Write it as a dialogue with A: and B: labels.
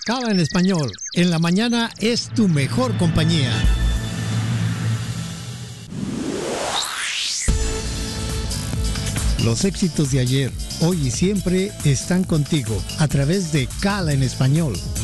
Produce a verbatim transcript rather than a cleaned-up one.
A: Cala en Español, en la mañana es tu mejor compañía. Los éxitos de ayer, hoy y siempre están contigo a través de Cala en Español.